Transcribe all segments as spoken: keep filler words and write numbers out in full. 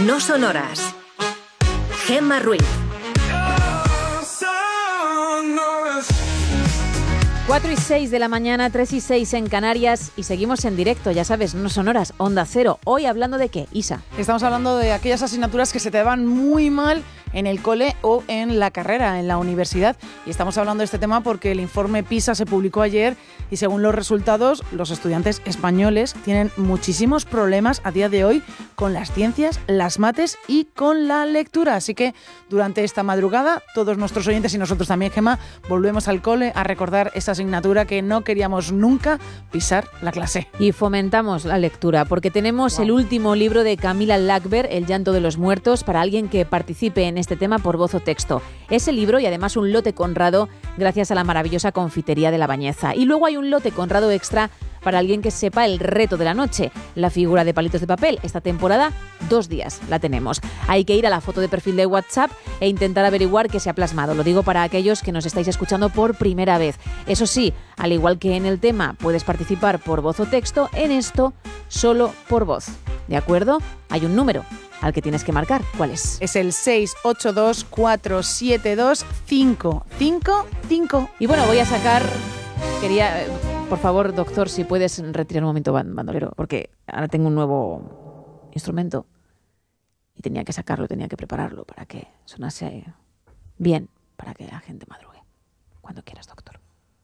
No son horas. Gemma Ruiz. cuatro y seis de la mañana, tres y seis en Canarias y seguimos en directo, ya sabes, No son horas, Onda Cero. Hoy hablando de qué, Isa. Estamos hablando de aquellas asignaturas que se te daban muy mal en el cole o en la carrera, en la universidad. Y estamos hablando de este tema porque el informe PISA se publicó ayer y según los resultados, los estudiantes españoles tienen muchísimos problemas a día de hoy con las ciencias, las mates y con la lectura. Así que durante esta madrugada, todos nuestros oyentes y nosotros también, Gemma, volvemos al cole a recordar esa asignatura que no queríamos nunca pisar la clase. Y fomentamos la lectura porque tenemos wow. el último libro de Camila Lackberg, El llanto de los muertos, para alguien que participe en este tema por voz o texto. Ese libro y además un lote Conrado gracias a la maravillosa confitería de La Bañeza. Y luego hay un lote Conrado extra para alguien que sepa el reto de la noche, la figura de palitos de papel. Esta temporada, dos días la tenemos. Hay que ir a la foto de perfil de WhatsApp e intentar averiguar qué se ha plasmado. Lo digo para aquellos que nos estáis escuchando por primera vez. Eso sí, al igual que en el tema, puedes participar por voz o texto, en esto solo por voz. ¿De acuerdo? Hay un número al que tienes que marcar. ¿Cuál es? Es el seis ocho dos cuatro siete dos cinco cinco cinco. Y bueno, voy a sacar... Quería... Por favor, doctor, si puedes retirar un momento bandolero, porque ahora tengo un nuevo instrumento y tenía que sacarlo, tenía que prepararlo para que sonase bien, para que la gente madrugue. Cuando quieras, doctor.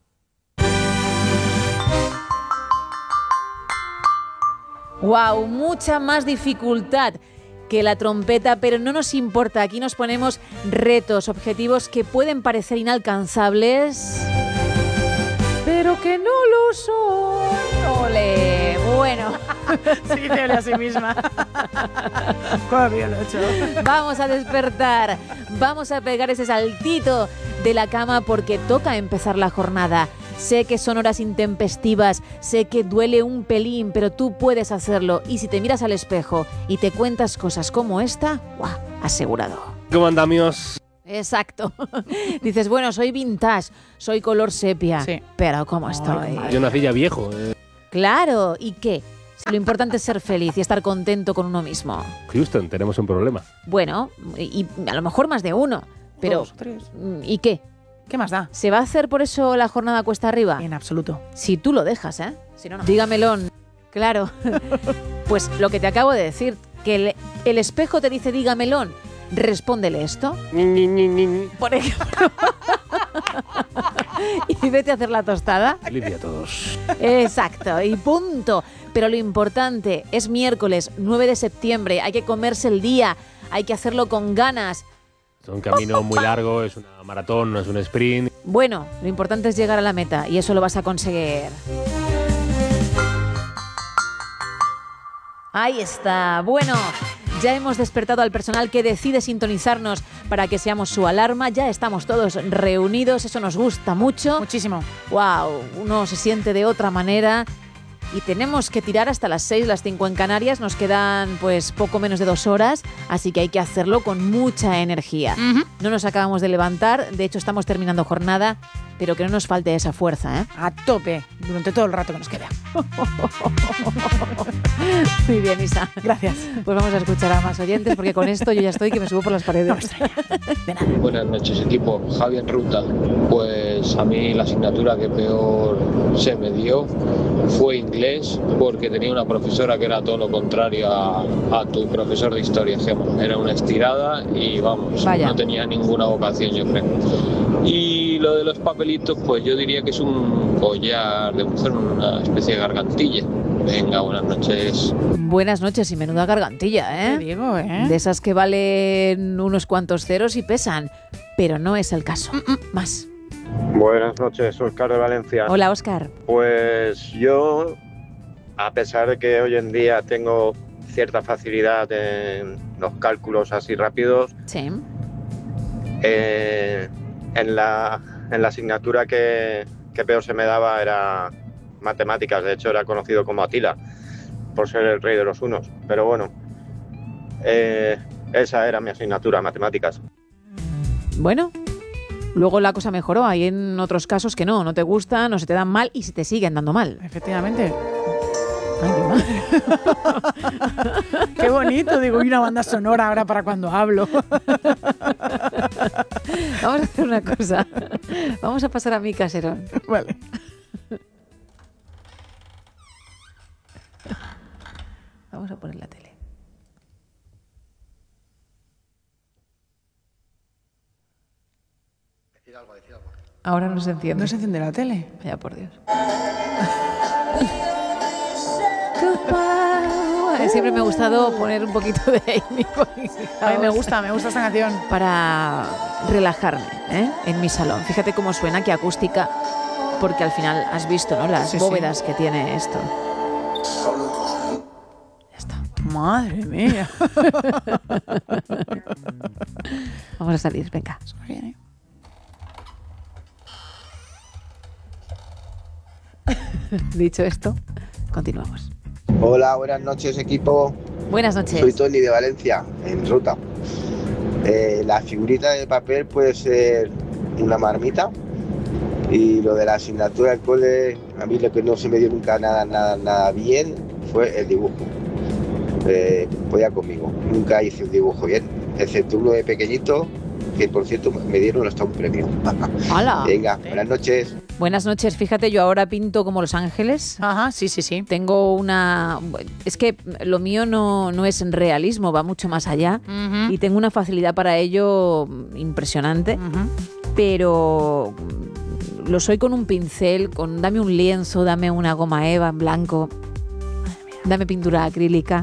¡Wow! Mucha más dificultad que la trompeta, pero no nos importa. Aquí nos ponemos retos, objetivos que pueden parecer inalcanzables, pero que no lo son. ¡Ole! Bueno. Sí, te ole a sí misma. Cómo bien lo he hecho. Vamos a despertar. Vamos a pegar ese saltito de la cama porque toca empezar la jornada. Sé que son horas intempestivas, sé que duele un pelín, pero tú puedes hacerlo. Y si te miras al espejo y te cuentas cosas como esta, ¡guau! Asegurado. ¿Cómo andamos? Exacto. Dices, bueno, soy vintage, soy color sepia, sí. Pero ¿cómo estoy? Yo nací ya viejo. Eh. Claro, ¿y qué? Si lo importante es ser feliz y estar contento con uno mismo. Houston, tenemos un problema. Bueno, y, y a lo mejor más de uno, pero... Dos, tres. ¿Y qué? ¿Qué más da? ¿Se va a hacer por eso la jornada cuesta arriba? En absoluto. Si tú lo dejas, ¿eh? Si no, no. Dígamelo. Claro. Pues lo que te acabo de decir, que el, el espejo te dice dígamelón. Respóndele esto. Ni, ni, ni, ni. Por ejemplo. Y vete a hacer la tostada. Lidia a todos. Exacto, y punto. Pero lo importante es miércoles nueve de septiembre. Hay que comerse el día. Hay que hacerlo con ganas. Es un camino muy largo, es una maratón, no es un sprint. Bueno, lo importante es llegar a la meta y eso lo vas a conseguir. Ahí está. Bueno, ya hemos despertado al personal que decide sintonizarnos para que seamos su alarma. Ya estamos todos reunidos, eso nos gusta mucho. Muchísimo. Wow, uno se siente de otra manera. Y tenemos que tirar hasta las seis, las cinco en Canarias. Nos quedan pues poco menos de dos horas, así que hay que hacerlo con mucha energía. Uh-huh. No nos acabamos de levantar, de hecho estamos terminando jornada, pero que no nos falte esa fuerza, ¿eh? A tope, durante todo el rato que nos queda. Muy bien, Isa. Gracias. Pues vamos a escuchar a más oyentes, porque con esto yo ya estoy que me subo por las paredes. De nada. Buenas noches, equipo. Javi en ruta. Pues a mí la asignatura que peor se me dio fue inglés, porque tenía una profesora que era todo lo contrario a, a tu profesor de historia, Gemma. Era una estirada y vamos, Vaya. No tenía ninguna vocación, yo creo. Y lo de los papelitos, pues yo diría que es un collar de mujer, una especie de gargantilla. Venga, buenas noches. Buenas noches y menuda gargantilla, ¿eh? Te digo, ¿eh? De esas que valen unos cuantos ceros y pesan, pero no es el caso. Mm-mm. Más. Buenas noches, Óscar de Valencia. Hola, Óscar. Pues yo, a pesar de que hoy en día tengo cierta facilidad en los cálculos así rápidos, sí. eh, en, la, en la asignatura que, que peor se me daba era matemáticas. De hecho, era conocido como Atila, por ser el rey de los unos. Pero bueno, eh, esa era mi asignatura, matemáticas. Bueno, luego la cosa mejoró. Hay en otros casos que no, no te gustan, no se te dan mal y se te siguen dando mal. Efectivamente. Ay, mi madre. Qué bonito, digo, y una banda sonora ahora para cuando hablo. Vamos a hacer una cosa. Vamos a pasar a mi caserón. Vale. Vamos a poner la tele. Decir algo, decir algo. Ahora no se enciende. ¿No se enciende la tele? Vaya por Dios. Siempre me ha gustado poner un poquito de Amy Winehouse. Ay, me gusta, me gusta esta canción. Para relajarme, ¿eh? En mi salón. Fíjate cómo suena, qué acústica, porque al final has visto, ¿no? Las Sí, bóvedas sí. que tiene esto. Ya está. Madre mía. Vamos a salir, venga. Suena bien, ¿eh? Dicho esto, continuamos. Hola, buenas noches, equipo. Buenas noches. Soy Tony de Valencia, en ruta. Eh, la figurita de papel puede ser una marmita. Y lo de la asignatura del cole, a mí lo que no se me dio nunca nada, nada, nada bien fue el dibujo. Eh, podía conmigo. Nunca hice un dibujo bien, excepto uno de pequeñito, que por cierto me dieron hasta un premio. ¡Hala! Venga, buenas noches. Buenas noches. Fíjate, yo ahora pinto como Los Ángeles. Ajá, sí, sí, sí. Tengo una... Es que lo mío no, no es en realismo, va mucho más allá. Uh-huh. Y tengo una facilidad para ello impresionante. Uh-huh. Pero lo soy con un pincel, con dame un lienzo, dame una goma eva en blanco, dame pintura acrílica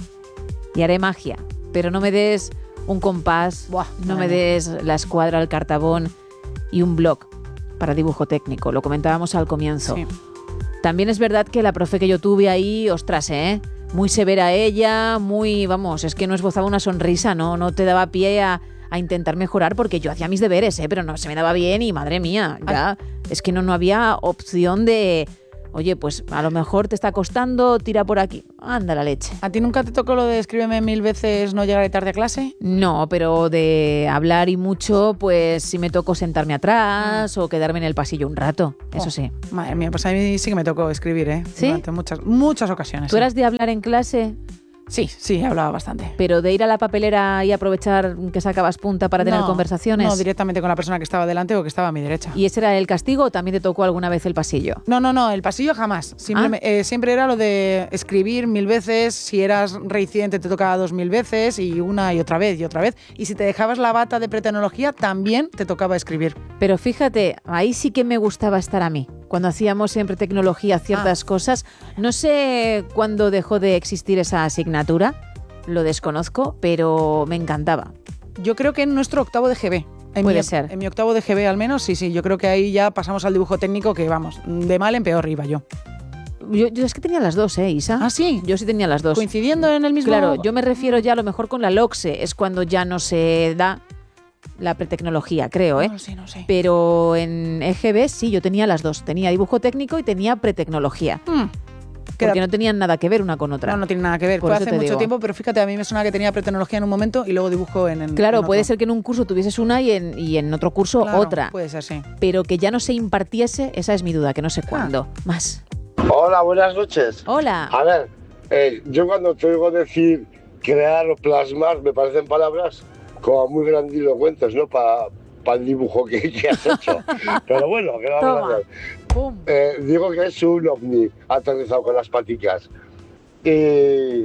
y haré magia. Pero no me des un compás, Buah, no madre me mía. des la escuadra, el cartabón y un bloc para dibujo técnico. Lo comentábamos al comienzo. Sí. También es verdad que la profe que yo tuve ahí, ostras, ¿eh? Muy severa ella, muy, vamos, es que no esbozaba una sonrisa, no, no te daba pie a, a intentar mejorar, porque yo hacía mis deberes, ¿eh? Pero no se me daba bien y madre mía, ya es que no, no había opción de, oye, pues a lo mejor te está costando, tira por aquí, anda la leche. ¿A ti nunca te tocó lo de escríbeme mil veces no llegaré tarde a clase? No, pero de hablar y mucho, pues si me tocó sentarme atrás o quedarme en el pasillo un rato, eso Oh, sí. Madre mía, pues a mí sí que me tocó escribir, ¿eh? ¿Sí? Durante muchas, muchas ocasiones. ¿Tú sí. eras de hablar en clase? Sí, sí, hablaba bastante. Pero de ir a la papelera y aprovechar que sacabas punta para tener No, conversaciones. No, directamente con la persona que estaba delante o que estaba a mi derecha. ¿Y ese era el castigo o también te tocó alguna vez el pasillo? No, no, no, el pasillo jamás. Simple- eh, siempre era lo de escribir mil veces, si eras reincidente te tocaba dos mil veces y una y otra vez y otra vez. Y si te dejabas la bata de pretecnología, también te tocaba escribir. Pero fíjate, ahí sí que me gustaba estar a mí. Cuando hacíamos siempre tecnología, ciertas Ah. cosas. No sé cuándo dejó de existir esa asignatura, lo desconozco, pero me encantaba. Yo creo que en nuestro octavo de G B. En Puede mi, ser. En mi octavo de G B al menos, sí, sí. Yo creo que ahí ya pasamos al dibujo técnico que, vamos, de mal en peor iba yo. Yo, yo es que tenía las dos, ¿eh, Isa? ¿Ah, sí? Yo sí tenía las dos. Coincidiendo en el mismo... Claro, yo me refiero ya a lo mejor con la LOCSE, es cuando ya no se da la pretecnología, creo, ¿eh? No sé, no sé. Pero en E G B sí, yo tenía las dos. Tenía dibujo técnico y tenía pretecnología. Hmm. Porque Queda- no tenían nada que ver una con otra. No, no tiene nada que ver. Por Fue eso hace te mucho digo. tiempo, pero fíjate, a mí me suena que tenía pretecnología en un momento y luego dibujo en, en Claro, en puede otro. ser que en un curso tuvieses una y en, y en otro curso Claro, otra. Puede ser, sí. Pero que ya no se impartiese, esa es mi duda, que no sé Ah. cuándo. Más. Hola, buenas noches. Hola. A ver, eh, yo cuando te oigo decir crear o plasmar, me parecen palabras como muy grandilocuentes, ¿no? Para el dibujo que, que has hecho. Pero bueno, que vamos a Toma. hacer. ¡Pum! Eh, digo que es un ovni aterrizado con las paticas. Y,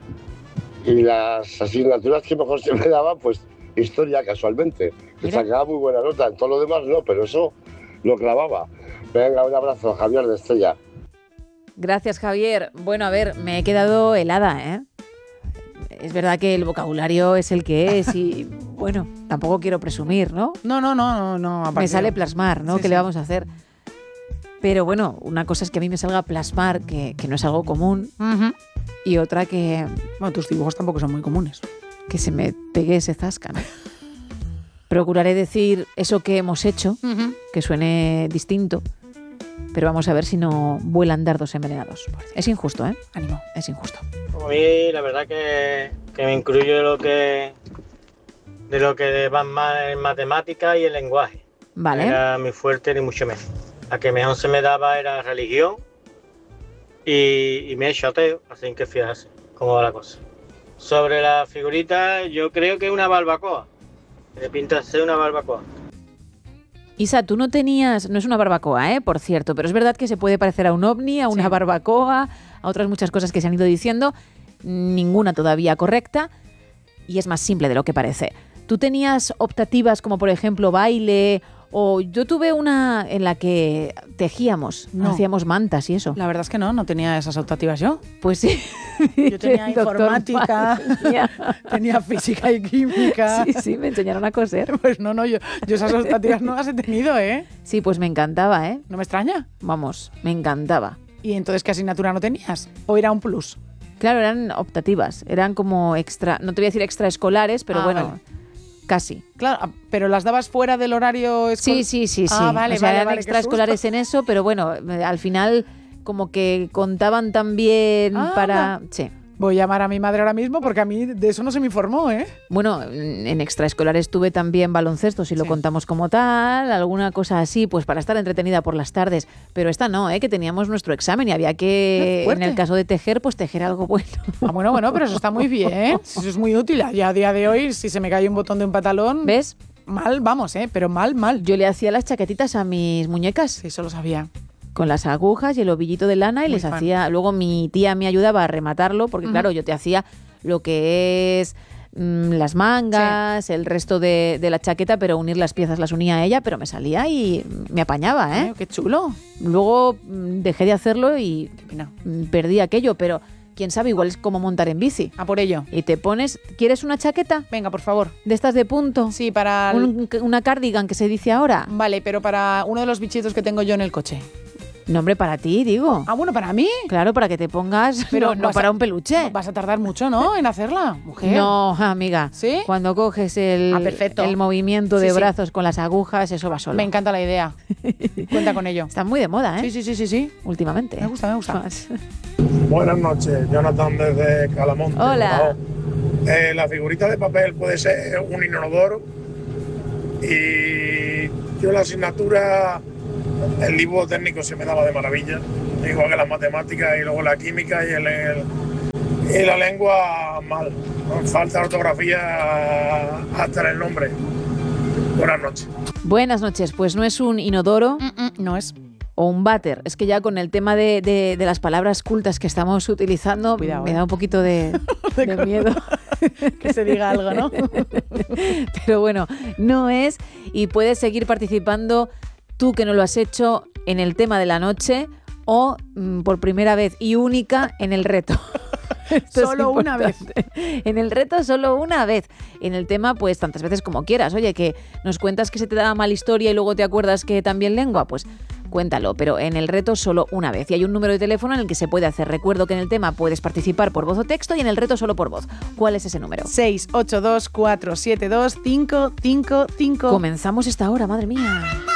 y las asignaturas que mejor se me daban, pues historia, casualmente. Que Mira. sacaba muy buena nota. En todo lo demás no, pero eso lo clavaba. Venga, un abrazo, Javier de Estella. Gracias, Javier. Bueno, a ver, me he quedado helada, ¿eh? Es verdad que el vocabulario es el que es y, bueno, tampoco quiero presumir, ¿no? No, no, no, no, no. a Me partir- sale plasmar, ¿no? Sí, ¿Qué sí. le vamos a hacer? Pero bueno, una cosa es que a mí me salga plasmar, que, que no es algo común, Ujú. y otra que, Bueno, tus dibujos tampoco son muy comunes. que se me pegue ese zasca, ¿no? Procuraré decir eso que hemos hecho, que suene distinto, pero vamos a ver si no vuelan dardos envenenados. Es injusto, ¿eh? Ánimo. Es injusto. A mí la verdad que, que me incluyo de lo que de lo que va más en matemática y el lenguaje. Vale. Era muy fuerte ni mucho menos. La que mejor se me daba era religión y, y me he shoteo, así que fíjate cómo va la cosa. Sobre la figurita, yo creo que es una barbacoa. Me pinta ser una barbacoa. Isa, tú no tenías, no es una barbacoa, ¿eh? Por cierto, pero es verdad que se puede parecer a un ovni, a una sí. barbacoa, a otras muchas cosas que se han ido diciendo, ninguna todavía correcta, y es más simple de lo que parece. ¿Tú tenías optativas como, por ejemplo, baile? O yo tuve una en la que tejíamos, no. hacíamos mantas y eso. La verdad es que no, no tenía esas optativas yo. Pues sí. Yo tenía informática, tenía física y química. Sí, sí, me enseñaron a coser. Pues no, no, yo, yo esas optativas no las he tenido, ¿eh? Sí, pues me encantaba, ¿eh? ¿No me extraña? Vamos, me encantaba. ¿Y entonces qué asignatura no tenías? ¿O era un plus? Claro, eran optativas, eran como extra, no te voy a decir extraescolares, pero ah, bueno... Vale. Casi. Claro, pero ¿las dabas fuera del horario escolar? Sí, sí, sí, sí. Ah, vale, o sea, vale, eran vale, extraescolares en eso, pero bueno, al final como que contaban también ah, para... Sí. Voy a llamar a mi madre ahora mismo porque a mí de eso no se me informó, ¿eh? Bueno, en extraescolares tuve también baloncesto, si lo sí. contamos como tal, alguna cosa así, pues para estar entretenida por las tardes. Pero esta no, ¿eh? Que teníamos nuestro examen y había que, en el caso de tejer, pues tejer algo bueno. Ah, bueno, bueno, pero eso está muy bien, ¿eh? Eso es muy útil. Ya a día de hoy, si se me cae un botón de un pantalón... ¿Ves? Mal, vamos, ¿eh? Pero mal, mal. Yo le hacía las chaquetitas a mis muñecas. Sí, eso lo sabía. Con las agujas y el ovillito de lana y Muy les fan. hacía... Luego mi tía me ayudaba a rematarlo porque, uh-huh. claro, yo te hacía lo que es mmm, las mangas, sí. el resto de, de la chaqueta, pero unir las piezas las unía a ella, pero me salía y me apañaba, ¿eh? Ay, ¡qué chulo! Luego mmm, dejé de hacerlo y mmm, perdí aquello, pero... Quién sabe, igual es como montar en bici. A por ello. Y te pones... ¿Quieres una chaqueta? Venga, por favor. ¿De estas de punto? Sí, para... Un, una cardigan que se dice ahora. Vale, pero para uno de los bichitos que tengo yo en el coche. No, hombre, para ti, digo. Ah, bueno, para mí. Claro, para que te pongas... Pero no, no para a, un peluche. Vas a tardar mucho, ¿no? En hacerla, mujer. No, amiga. ¿Sí? Cuando coges el, ah, perfecto. el movimiento de sí, brazos sí. con las agujas, eso va solo. Me encanta la idea. Cuenta con ello. Está muy de moda, ¿eh? Sí, sí, sí, sí, sí. Últimamente. Me gusta, me gusta. Más. Buenas noches, Jonathan desde Calamonte. Hola. Eh, la figurita de papel puede ser un inodoro y yo la asignatura, el dibujo técnico se me daba de maravilla, igual que las matemáticas y luego la química y, el, el, y la lengua mal. Falta ortografía hasta en el nombre. Buenas noches. Buenas noches, pues no es un inodoro, Mm-mm, no es. O un váter. Es que ya con el tema de, de, de las palabras cultas que estamos utilizando, Cuidado, me ¿eh? da un poquito de, de miedo. Que se diga algo, ¿no? Pero bueno, no es. Y puedes seguir participando tú que no lo has hecho en el tema de la noche o mmm, por primera vez y única en el reto. Esto solo una vez. En el reto solo una vez. En el tema, pues tantas veces como quieras. Oye, que nos cuentas que se te da mal historia y luego te acuerdas que también lengua, pues cuéntalo, pero en el reto solo una vez. Y hay un número de teléfono en el que se puede hacer. Recuerdo que en el tema puedes participar por voz o texto y en el reto solo por voz. ¿Cuál es ese número? seis ocho dos cuatro siete dos cinco cinco cinco. Comenzamos esta hora, madre mía.